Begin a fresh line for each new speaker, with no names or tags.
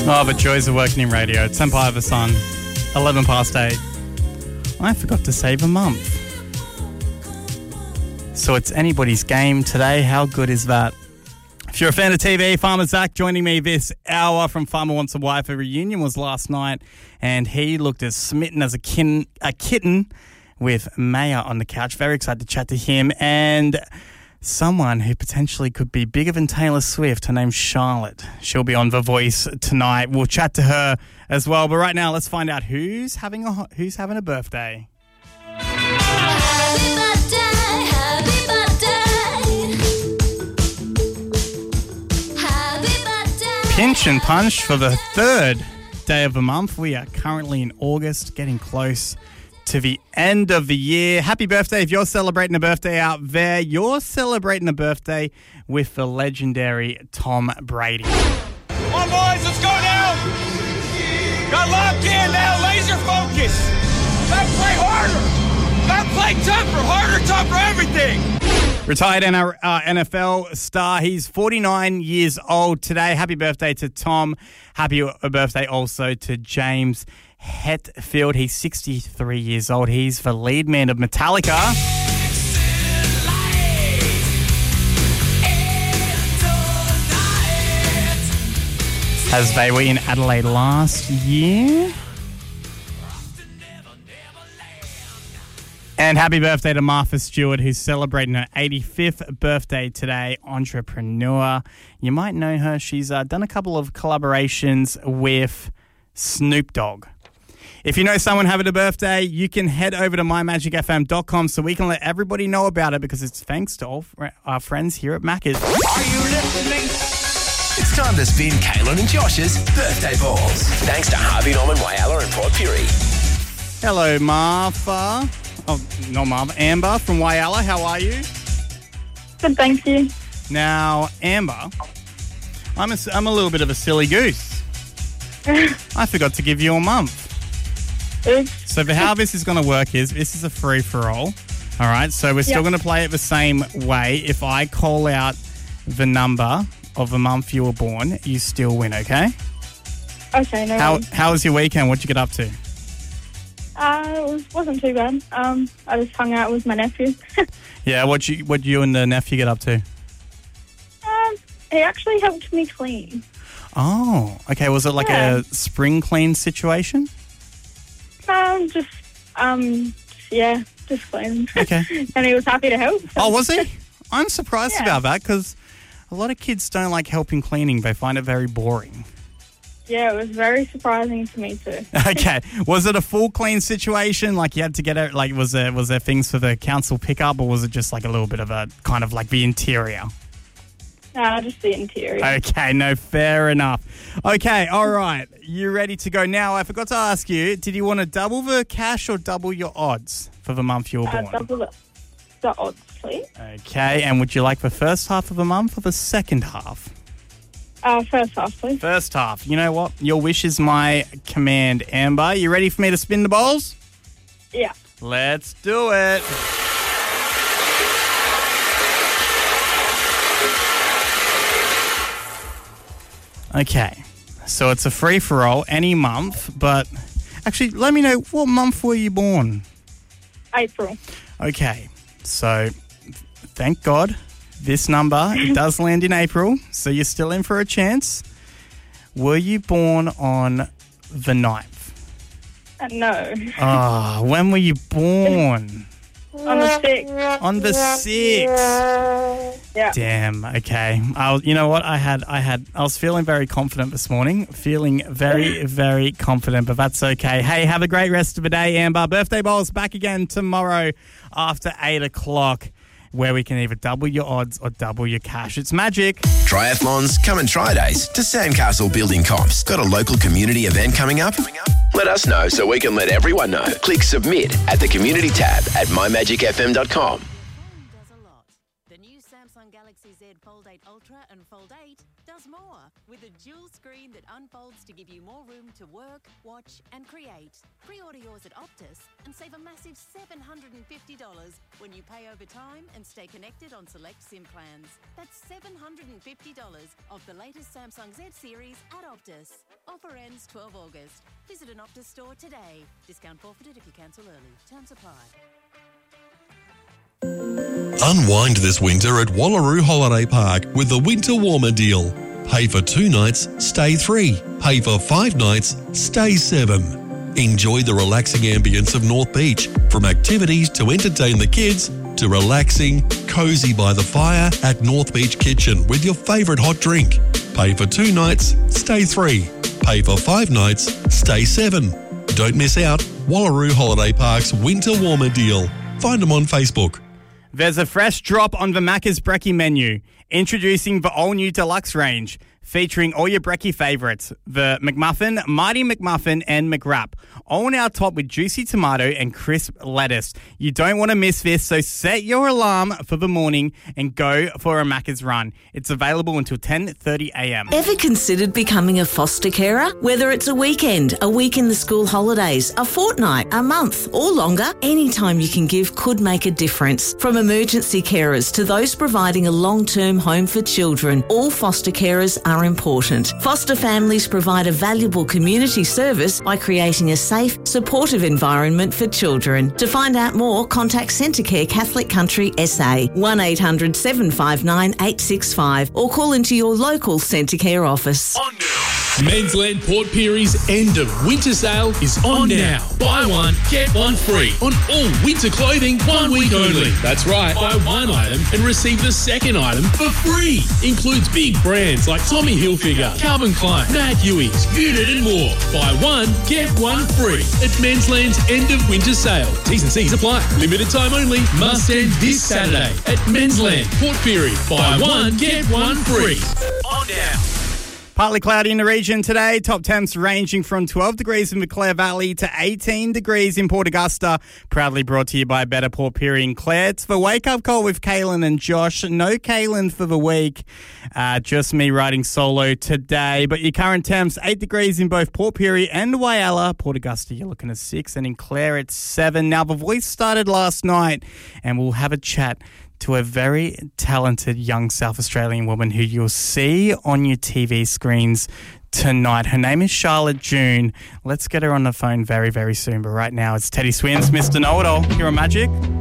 Oh, the joys of working in radio. It's Empire of the Sun, 11 past 8. I forgot to save a month. So it's anybody's game today. How good is that? If you're a fan of TV, Farmer Zach joining me this hour from Farmer Wants a Wife. A reunion was last night, and he looked as smitten as a kitten with Maya on the couch. Very excited to chat to him and someone who potentially could be bigger than Taylor Swift. Her name's Charlotte. She'll be on The Voice tonight. We'll chat to her as well. But right now, let's find out who's having a birthday.
Happy birthday, happy birthday. Happy birthday.
Pinch and punch for the third day of the month. We are currently in August, getting close to the end of the year. Happy birthday. If you're celebrating a birthday out there, you're celebrating a birthday with the legendary Tom Brady.
Come on, boys, let's go now. Got locked in now, laser focus. Gotta play harder. Gotta play tougher, harder, tougher, everything.
Retired NFL star. He's 49 years old today. Happy birthday to Tom. Happy birthday also to James Hetfield. He's 63 years old. He's the lead man of Metallica. As they were in Adelaide last year. And happy birthday to Martha Stewart, who's celebrating her 85th birthday today. Entrepreneur. You might know her. She's done a couple of collaborations with Snoop Dogg. If you know someone having a birthday, you can head over to mymagicfm.com so we can let everybody know about it, because it's thanks to all our friends here at Macca's.
Are you listening?
It's time to spin Kaylin and Josh's birthday balls. Thanks to Harvey Norman, Whyalla and Port Pirie.
Hello, Martha. Oh, not Martha. Amber from Whyalla. How are you?
Good, thank you.
Now, Amber, I'm a little bit of a silly goose. I forgot to give you a month.
Oops.
So how this is going to work is this is a free-for-all. All right, so we're still going to play it the same way. If I call out the number of the month you were born, you still win, okay?
Okay, no worries.
How was your weekend? What'd you get up to?
It wasn't too bad. I just hung out with my nephew.
Yeah, what'd you and the nephew get up to?
He actually helped me clean.
Oh, okay. Was it like a spring clean situation?
Just clean.
Okay.
And he was happy to help. So.
Oh, was he? I'm surprised
Yeah.
about that, because a lot of kids don't like helping cleaning. They find it very boring.
Yeah, it was very surprising to me too.
Okay. Was it a full clean situation? Like you had to get it, like was there things for the council pickup, or was it just like a little bit of a kind of like the interior?
Just the interior.
Okay, no, fair enough. Okay, all right. You ready to go now? I forgot to ask you, did you want to double the cash or double your odds for the month you were born?
Double the odds, please.
Okay, and would you like the first half of the month or the second half?
First half, please.
First half. You know what? Your wish is my command, Amber. You ready for me to spin the balls?
Yeah.
Let's do it. Okay, so it's a free-for-all any month, but actually, let me know, what month were you born?
April.
Okay, so thank God this number, it does land in April, so you're still in for a chance. Were you born on the 9th?
No.
Oh, when were you born?
On the 6th.
On the 6th.
Yeah.
Damn. Okay. You know what? I was feeling very confident this morning. Feeling very, very confident, but that's okay. Hey, have a great rest of the day, Amber. Birthday Bowl's back again tomorrow after 8 o'clock, where we can either double your odds or double your cash. It's magic.
Triathlons, come and try days to Sandcastle Building Comps. Got a local community event coming up? Let us know so we can let everyone know. Click submit at the community tab at mymagicfm.com.
Does a lot. The new Samsung Galaxy Z Fold 8 Ultra and Fold 8 does more with a dual screen that unfolds to give you more room to work, watch and create. Pre-order yours at Optus and save a massive $750 when you pay over time and stay connected on select SIM plans. That's $750 off the latest Samsung Z series at Optus. Offer ends 12 August. Visit an Optus store today. Discount forfeited if you cancel early. Terms apply.
Unwind this winter at Wallaroo Holiday Park with the Winter Warmer deal. Pay for 2 nights, stay 3. Pay for 5 nights, stay 7. Enjoy the relaxing ambience of North Beach, from activities to entertain the kids to relaxing, cosy by the fire at North Beach Kitchen with your favourite hot drink. Pay for 2 nights, stay 3. Pay for 5 nights, stay 7. Don't miss out. Wallaroo Holiday Park's Winter Warmer deal. Find them on Facebook.
There's a fresh drop on the Macca's Brekkie menu. Introducing the all-new deluxe range, featuring all your brekkie favourites, the McMuffin, Mighty McMuffin and McWrap, all now topped with juicy tomato and crisp lettuce. You don't want to miss this, so set your alarm for the morning and go for a Macca's run. It's available until 10:30 a.m.
Ever considered becoming a foster carer? Whether it's a weekend, a week in the school holidays, a fortnight, a month or longer, any time you can give could make a difference. From emergency carers to those providing a long-term home for children, all foster carers are important. Foster families provide a valuable community service by creating a safe, supportive environment for children. To find out more, contact Centrecare Catholic Country SA, 1800 759 865 or call into your local Centrecare office.
Mensland Port Perie's end of winter sale is on now. Buy one, get one free on all winter clothing 1 week only. That's right, buy one item and receive the second item for free. Includes big brands like Tommy Hilfiger, Calvin Klein, Matt Huey's, Unit and more. Buy one, get one free at Mensland's end of winter sale. T's and C's apply. Limited time only. Must end this Saturday at Mensland Port Pirie. Buy one, get one free. On now.
Partly cloudy in the region today. Top temps ranging from 12 degrees in the Clare Valley to 18 degrees in Port Augusta. Proudly brought to you by Better Port Pirie and Clare. It's the wake-up call with Kaylin and Josh. No Kaylin for the week. Just me riding solo today. But your current temps, 8 degrees in both Port Pirie and Whyalla. Port Augusta, you're looking at 6. And in Clare, it's 7. Now, The Voice started last night, and we'll have a chat to a very talented young South Australian woman who you'll see on your TV screens tonight. Her name is Charlotte June. Let's get her on the phone very, very soon. But right now, it's Teddy Swims, Mr. Know-It-All, here on Magic